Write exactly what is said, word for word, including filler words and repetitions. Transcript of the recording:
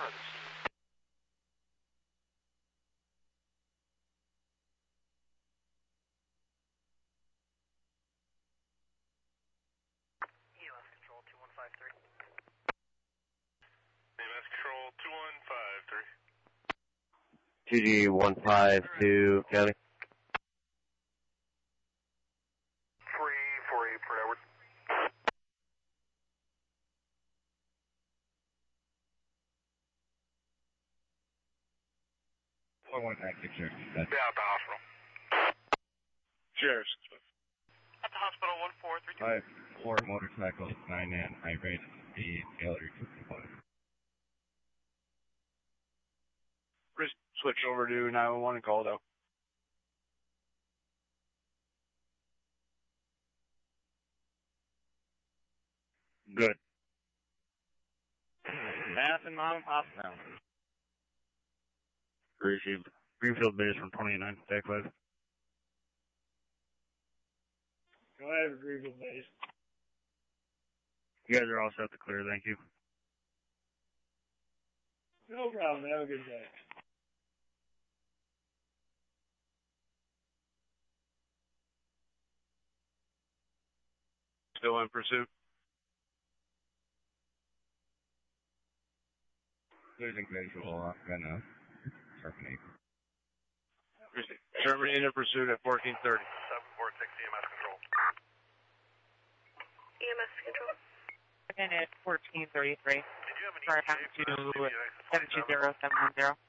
notify the scene. E M S Control two one five three. E M S Control two one five three. two G one five two, County. three four eight per hour. four one active, sir. Yeah, at the hospital. Sheriff's. At the hospital, one four three two. Five, four motorcycles, nine and high rate speed, gallery fifty-one. Just switch over to nine one one and call it out. Good. Madison Mom Hospital. Received. Greenfield base from twenty-nine, Tech five. Go ahead, Greenfield base. You guys are all set to clear, thank you. No problem, have a good day. Still in pursuit? Losing visual off, gonna terminate. Terminating in pursuit at fourteen thirty. seven four six E M S Control. E M S Control. Again at fourteen thirty-three. Did you have any Sorry, back to seven two zero, seven one zero.